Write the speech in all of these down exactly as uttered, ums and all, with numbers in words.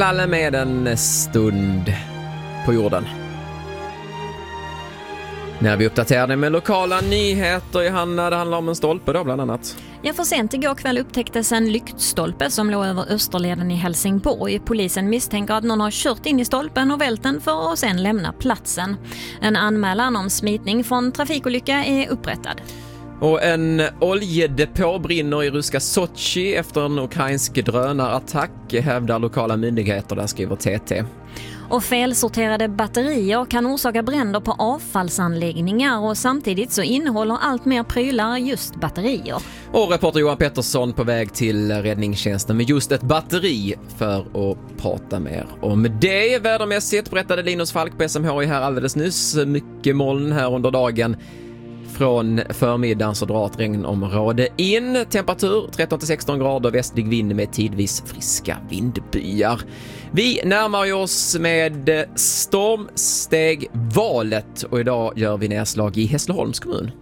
Alla med en stund på jorden. När vi uppdaterade med lokala nyheter, Johanna, det handlar om en stolpe då bland annat. Ja, för sent igår kväll upptäcktes en lyktstolpe som låg över Österleden i Helsingborg. Polisen misstänker att någon har kört in i stolpen och vält den för att sedan lämna platsen. En anmälan om smitning från trafikolycka är upprättad. Och en oljedepå brinner i ryska Sochi efter en ukrainsk drönarattack, hävdar lokala myndigheter, där skriver T T. Och felsorterade batterier kan orsaka bränder på avfallsanläggningar och samtidigt så innehåller allt mer prylar just batterier. Och reporter Johan Pettersson på väg till räddningstjänsten med just ett batteri för att prata mer om det. Vädermässigt berättade Linus Falk på S M H här alldeles nyss. Mycket moln här under dagen. Från förmiddagen så drar ett regnområde in. Temperatur tretton till sexton grader, västlig vind med tidvis friska vindbyar. Vi närmar oss med stormsteg valet och idag gör vi nedslag i Hässleholms kommun.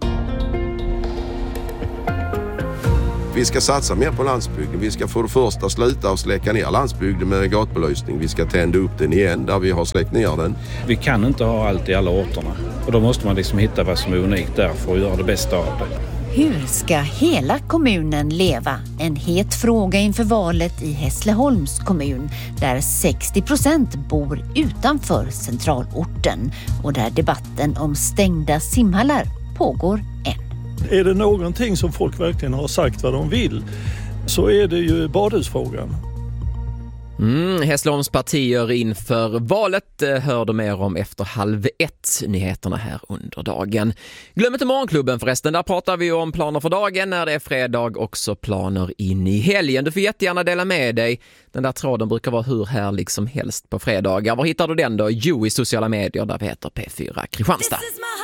Vi ska satsa mer på landsbygden. Vi ska för det första sluta och släcka ner landsbygden med gatbelysning. Vi ska tända upp den igen där vi har släckt ner den. Vi kan inte ha allt i alla orterna. Och då måste man liksom hitta vad som är unikt där för att göra det bästa av det. Hur ska hela kommunen leva? En het fråga inför valet i Hässleholms kommun där sextio procent bor utanför centralorten och där debatten om stängda simhallar pågår än. Är det någonting som folk verkligen har sagt vad de vill så är det ju badhusfrågan. Mm, Hässleholms partier inför valet hör du mer om efter halv ett, nyheterna här under dagen. Glöm inte morgonklubben förresten, där pratar vi om planer för dagen när det är fredag, också planer in i helgen. Du får jättegärna dela med dig, den där tråden brukar vara hur härlig som helst på fredagar. Var hittar du den då? Jo, i sociala medier där vi heter P fyra Kristianstad.